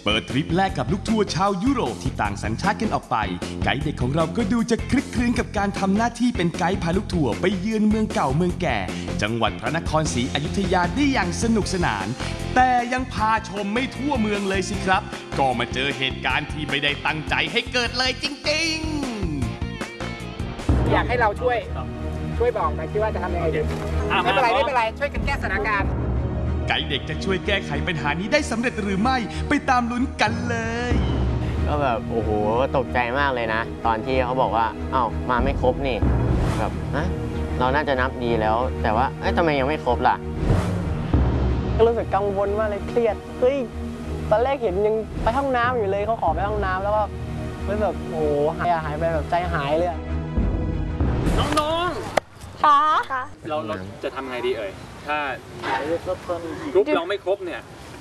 เปิดทริปแรกกับลูกทัวร์ชาวยุโรปที่ต่างสัญชาติกันออกไปไกด์เด็กของเราก็ดูจะคลึกคลื้นกับการทำหน้าที่เป็นไกด์พาลูกทัวร์ไปเยือนเมืองเก่าเมืองแก่จังหวัดพระนครศรีอยุธยาได้อย่างสนุกสนานแต่ยังพาชมไม่ทั่วเมืองเลยสิครับก็มาเจอเหตุการณ์ที่ไม่ได้ตั้งใจให้เกิดเลยจริงๆอยากให้เราช่วยบอกหน่อยที่ว่าจะทำยังไงดีไม่เป็นไรช่วยกันแก้สถานการณ์ไกด์เด็กจะช่วยแก้ไขปัญหานี้ได้สำเร็จหรือไม่ไปตามลุ้นกันเลยก็แบบโอ้โหตกใจมากเลยนะตอนที่เขาบอกว่าอ้าวมาไม่ครบนี่แบบนะเราน่าจะนับดีแล้วแต่ว่าทำไมยังไม่ครบล่ะก็รู้สึกกังวลมากเลยเครียดเฮ้ยตอนแรกเห็นยังไปห้องน้ำอยู่เลยเขาขอไปห้องน้ำแล้วก็แบบโอ้โหหายไปแบบใจหายเลยน้องๆค่ะเราจะทำไงดีเอ่ยถ้ากรุ๊ปเราไม่ครบเนี่ย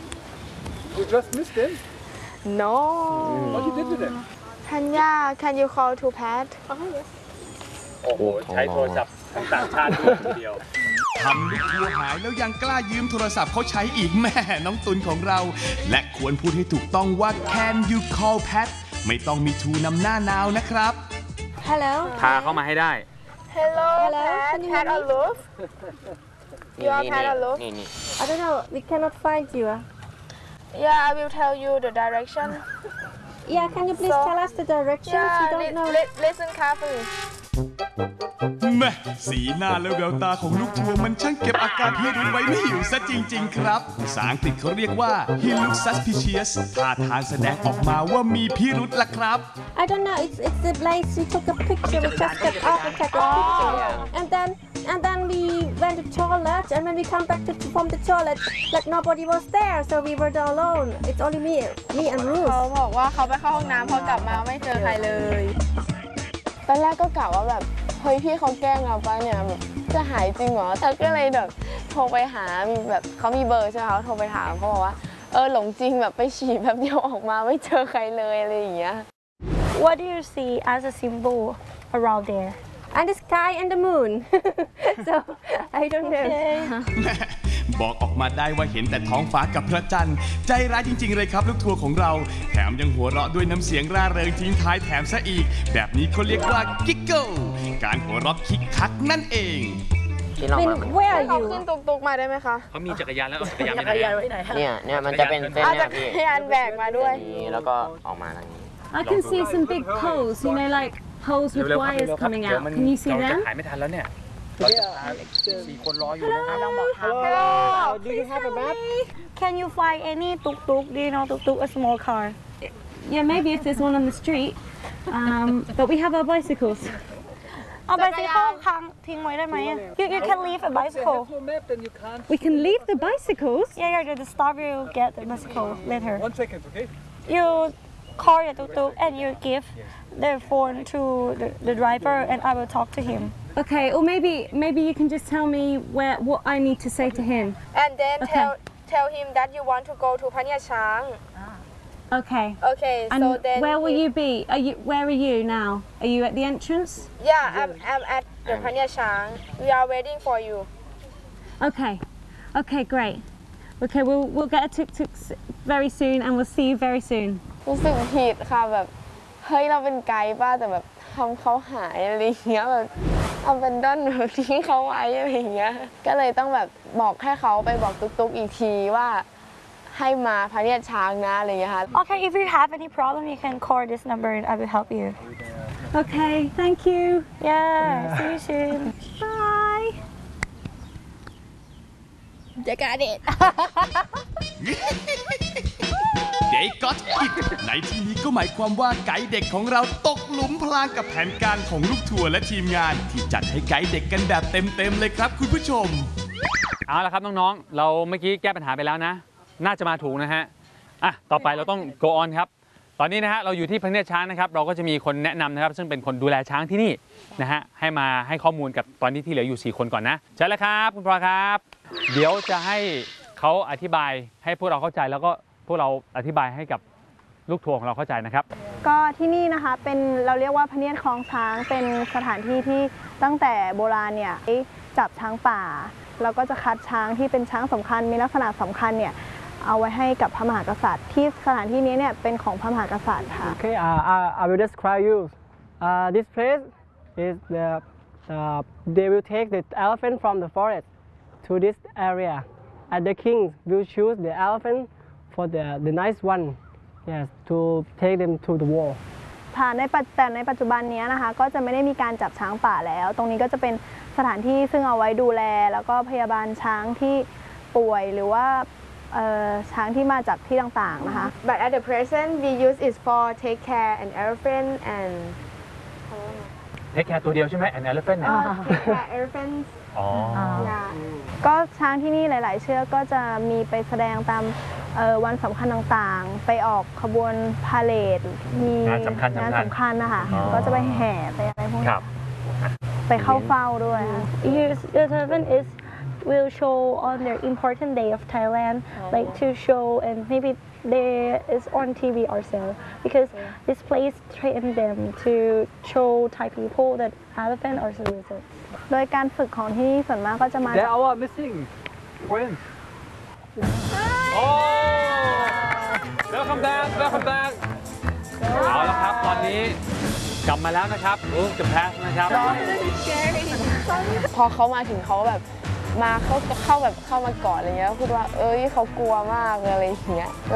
You just missed it No What you did with it Tanya can you call to Pat โอ้โหใช้โทรศัพท์ทั้งต่างชาติด้วยทีเดียวทำลูกทัวร์หายแล้วยังกล้ายืมโทรศัพท์เขาใช้อีกแม่น้องตุลของเราและควรพูดให้ถูกต้องว่า Can you call Pat ไม่ต้องมี to นำหน้านาวนะครับ Hello พาเข้ามาให้ได้ Hello Pat aloof You are Pat aloof I don't know we cannot find you Yeah I will tell you the direction Yeah can you please tell us the direction We don't know Listen carefully แม่สีหน้าและแววตาของลูกทัวร์มันช่างเก็บอาการพิรุธไว้ไม่อยู่ซะจริงๆครับภาษาอังกฤษเขาเรียกว่า he looks suspicious ท่าทางแสดงออกมาว่ามีพิรุธล่ะครับ I don't know it's the place we took a picture we just get up and take a picture and then we went to toilet and when we come back from the toilet like nobody was there so we were alone it's only me and Ruth เขาบอกว่าเขาไปเข้าห้องน้ำพอกลับมาไม่เจอใครเลยตอนแรกก็กะว่าแบบเฮ้ยพี่เขาแกล้งเราปะเนี่ยแบบจะหายจริงเหรอแต่ก็เลยแบบโทรไปหาแบบเขามีเบอร์ใช่ไหมเขาโทรไปถามเขาบอกว่าหลงจริงแบบไปฉี่แบบเดียวออกมาไม่เจอใครเลยอะไรอย่างเงี้ย What do you see as a symbol around there and the sky and the moon so I don't know บอกออกมาได้ว่าเห็นแต่ท้องฟ้ากับพระจันทร์ใจร้ายจริงๆเลยครับลูกทัวร์ของเราแถมยังหัวเราะด้วยน้ำเสียงร่าเริงทิ้งท้ายแถมซะอีกแบบนี้เขาเรียกว่ากิกเกิลการหัวเราะคิกคักนั่นเอง Where are เขา you ขึ้นตุกๆมาได้ไหมคะเขามีจักรยานแล้วเอาจักรยานไปไหนเนี่ยมันจะเป็นเส้นเนี่ยพี่จักรยานแบกมาด้วยแล้วก็ออกมาทางนี้ I can see some big poles you know like poles with wires coming out can you see them เราจะถ่ายไม่ทันแล้วเนี่ยเราจะพา4 คนรออยู่นะครับลองบอกทาง Hello Do you have a map Can you find any tuk-tuk do you know tuk-tuk a small car Yeah maybe if there's one on the street but we have our bicycles เอา bicycle ค้างทิ้งไว้ได้ไหม You can leave a bicycle We can leave the bicycles Yeah the staff will get the bicycle later 1 second okay You call your tuk-tuk and you give the phone to the driver and I will talk to him Okay or maybe you can just tell me what I need to say to him and then tell him that you want to go to Phania Chang Okay and so then where will you be where are you now are you at the entrance Yeah I'm at the Phania Chang we are waiting for you Okay great Okay we'll get a tuk-tuk very soon and we'll see you very soon รู้สึกผิดค่ะแบบเฮ้ยเราเป็นไกด์ป้าแต่แบบทำเขาหายอะไรอย่างเงี้ยแบบเอาเป็นด้นแบบทิ้งเขาไว้อะไรอย่างเงี้ยก็เลยต้องแบบบอกให้เขาไปบอกตุ๊กๆอีกทีว่าให้มาพระเนียดช้างนะอะไรอย่างเงี้ยค่ะ Okay if you have any problem you can call this number and I will help you Okay thank you Yeah see you soon Bye They got it They got it ในที่นี้ก็หมายความว่าไกด์เด็กของเราตกหลุมพรางกับแผนการของลูกทัวร์และทีมงานที่จัดให้ไกด์เด็กกันแบบเต็มๆเลยครับคุณผู้ชมเอาละครับน้องๆเราเมื่อกี้แก้ปัญหาไปแล้วนะน่าจะมาถูกนะฮะต่อไปเราต้อง go on ครับตอนนี้นะฮะเราอยู่ที่พระเนียดช้างนะครับเราก็จะมีคนแนะนำนะครับซึ่งเป็นคนดูแลช้างที่นี่นะฮะให้มาให้ข้อมูลกับตอนนี้ที่เหลืออยู่4 คนก่อนนะใช่แล้วครับคุณพลอยครับเดี๋ยวจะให้เขาอธิบายให้พวกเราเข้าใจแล้วก็พวกเราอธิบายให้กับลูกทัวร์ของเราเข้าใจนะครับก็ที่นี่นะคะเป็นเราเรียกว่าพเนียดคลองช้างเป็นสถานที่ที่ตั้งแต่โบราณเนี่ยจับช้างป่าแล้วก็จะคัดช้างที่เป็นช้างสำคัญมีลักษณะสำคัญเนี่ยเอาไว้ให้กับพระมหากษัตริย์ที่สถานที่นี้เนี่ยเป็นของพระมหากษัตริย์ค่ะ Okay, I will describe you. This place is they will take the elephant from the forest to this area, and the king will choose the elephant for the nice one, yes, to take them to the war. แต่ในปัจจุบันนี้นะคะก็จะไม่ได้มีการจับช้างป่าแล้ว ตรงนี้ก็จะเป็นสถานที่ซึ่งเอาไว้ดูแลแล้วก็พยาบาลช้างที่ป่วยหรือว่าช้างที่มาจากที่ต่างๆนะคะ But at the present we use it for take care an elephant and เทคแคร์ตัวเดียวใช่ไหม an elephant เนี่ย take care elephants อ๋อ yeah ก็ช้างที่นี่หลาย ๆ เชือกก็จะมีไปแสดงตามวันสำคัญต่างๆ ไปออกขบวนพาเลทมีงานสำคัญนะคะอ๋อก็จะไปแห่ไปอะไรพวกคนี้รับไปเข้าเฝ้าด้วยค่ะ Here's the elephant is will show on their important day of Thailand, like to show and maybe there is on TV also because this place trained them to show Thai people that elephant are so lizards. โดยการฝึกของที่นี่ส่วนมากก็จะมา They are our missing friends. โอ้ welcome back welcome back เอาละครับ ตอนนี้กลับมาแล้วนะครับรู้จะแพ้นะครับพอเขามาถึงเขาแบบมาเข้ามากอดอะไรเงี้ยพูดว่าเขากลัวมากอะไรอย่างเงี้ย